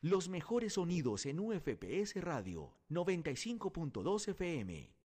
Los mejores sonidos en UFPS Radio 95.2 FM.